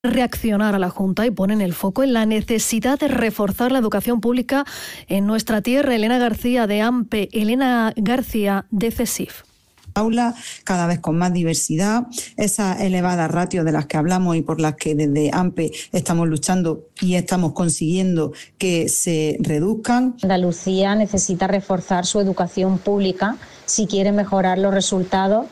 reaccionar a la Junta y ponen el foco en la necesidad de reforzar la educación pública en nuestra tierra. Elena García de AMPE, Elena García de CESIF. Aula cada vez con más diversidad, esas elevadas ratios de las que hablamos y por las que desde AMPE estamos luchando y estamos consiguiendo que se reduzcan. Andalucía necesita reforzar su educación pública si quiere mejorar los resultados.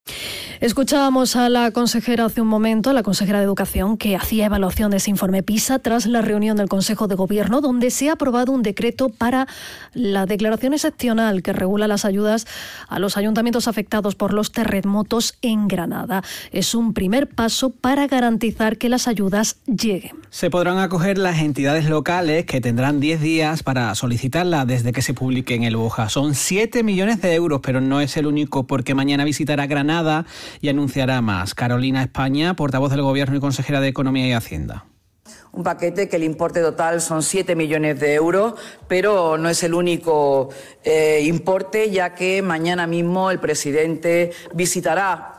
Escuchábamos a la consejera hace un momento, la consejera de Educación, que hacía evaluación de ese informe PISA tras la reunión del Consejo de Gobierno, donde se ha aprobado un decreto para la declaración excepcional que regula las ayudas a los ayuntamientos afectados por los terremotos en Granada. Es un primer paso para garantizar que las ayudas lleguen. Se podrán acoger las entidades locales, que tendrán 10 días para solicitarla desde que se publique en el BOJA. Son 7 millones de euros, pero no es el único, porque mañana visitará Granada y anunciará más. Carolina España, portavoz del Gobierno y consejera de Economía y Hacienda. Un paquete que el importe total son 7 millones de euros, pero no es el único importe, ya que mañana mismo el presidente visitará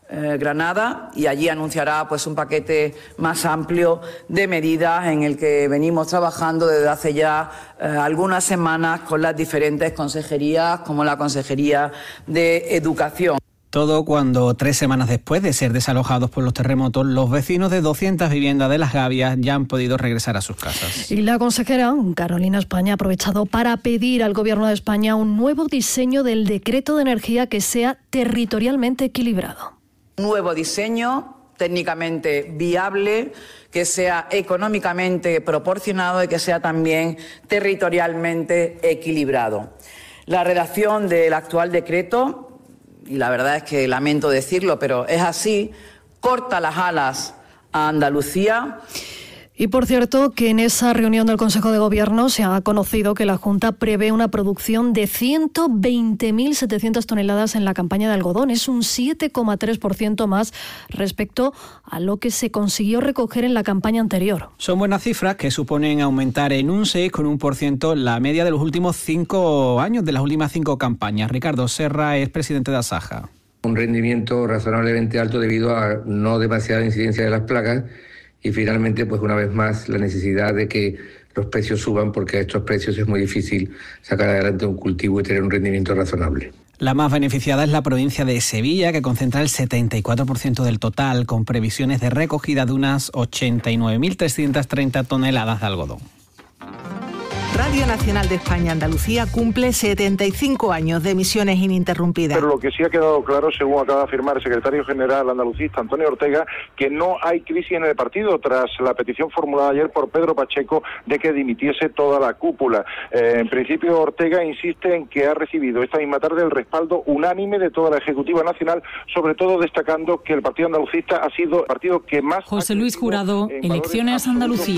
Granada y allí anunciará pues un paquete más amplio de medidas en el que venimos trabajando desde hace ya algunas semanas con las diferentes consejerías, como la Consejería de Educación. Todo cuando 3 semanas después de ser desalojados por los terremotos, los vecinos de 200 viviendas de Las Gavias ya han podido regresar a sus casas. Y la consejera Carolina España ha aprovechado para pedir al Gobierno de España un nuevo diseño del decreto de energía que sea territorialmente equilibrado. Nuevo diseño, técnicamente viable, que sea económicamente proporcionado y que sea también territorialmente equilibrado. La redacción del actual decreto, y la verdad es que lamento decirlo, pero es así, corta las alas a Andalucía. Y por cierto, que en esa reunión del Consejo de Gobierno se ha conocido que la Junta prevé una producción de 120.700 toneladas en la campaña de algodón. Es un 7,3% más respecto a lo que se consiguió recoger en la campaña anterior. Son buenas cifras que suponen aumentar en un 6,1% la media de los últimos 5 años, de las últimas 5 campañas. Ricardo Serra es presidente de Asaja. Un rendimiento razonablemente alto debido a no demasiada incidencia de las plagas. Y finalmente, pues una vez más, la necesidad de que los precios suban, porque a estos precios es muy difícil sacar adelante un cultivo y tener un rendimiento razonable. La más beneficiada es la provincia de Sevilla, que concentra el 74% del total, con previsiones de recogida de unas 89.330 toneladas de algodón. Radio Nacional de España Andalucía cumple 75 años de emisiones ininterrumpidas. Pero lo que sí ha quedado claro, según acaba de afirmar el secretario general andalucista Antonio Ortega, que no hay crisis en el partido tras la petición formulada ayer por Pedro Pacheco de que dimitiese toda la cúpula. En principio, Ortega insiste en que ha recibido esta misma tarde el respaldo unánime de toda la Ejecutiva Nacional, sobre todo destacando que el partido andalucista ha sido el partido que más... José Luis Jurado, Elecciones Andalucía.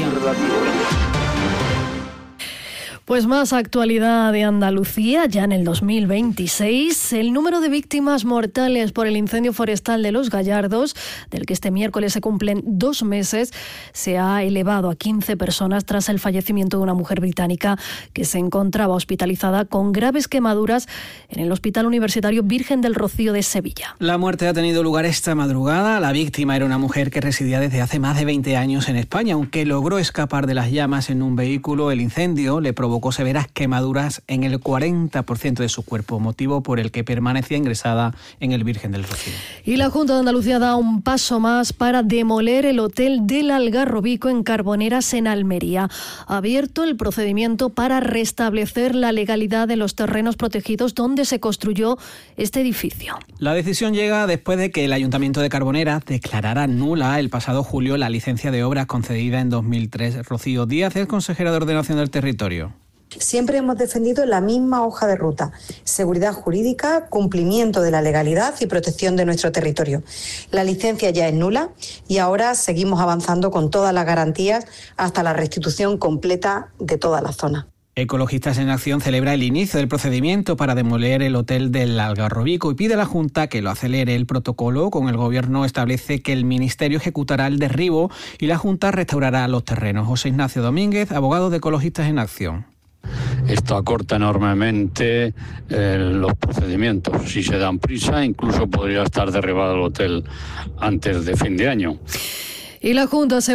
Pues más actualidad de Andalucía. Ya en el 2026, el número de víctimas mortales por el incendio forestal de Los Gallardos, del que este miércoles se cumplen 2 meses, se ha elevado a 15 personas tras el fallecimiento de una mujer británica que se encontraba hospitalizada con graves quemaduras en el Hospital Universitario Virgen del Rocío de Sevilla. La muerte ha tenido lugar esta madrugada. La víctima era una mujer que residía desde hace más de 20 años en España. Aunque logró escapar de las llamas en un vehículo, el incendio le provocó severas quemaduras en el 40% de su cuerpo, motivo por el que permanecía ingresada en el Virgen del Rocío. Y la Junta de Andalucía da un paso más para demoler el hotel del Algarrobico en Carboneras, en Almería. Ha abierto el procedimiento para restablecer la legalidad de los terrenos protegidos donde se construyó este edificio. La decisión llega después de que el Ayuntamiento de Carboneras declarara nula el pasado julio la licencia de obras concedida en 2003. Rocío Díaz es consejera de Ordenación del Territorio. Siempre hemos defendido la misma hoja de ruta: seguridad jurídica, cumplimiento de la legalidad y protección de nuestro territorio. La licencia ya es nula y ahora seguimos avanzando con todas las garantías hasta la restitución completa de toda la zona. Ecologistas en Acción celebra el inicio del procedimiento para demoler el hotel del Algarrobico y pide a la Junta que lo acelere. El protocolo con el Gobierno establece que el Ministerio ejecutará el derribo y la Junta restaurará los terrenos. José Ignacio Domínguez, abogado de Ecologistas en Acción. Esto acorta enormemente los procedimientos. Si se dan prisa, incluso podría estar derribado el hotel antes de fin de año. Y la Junta se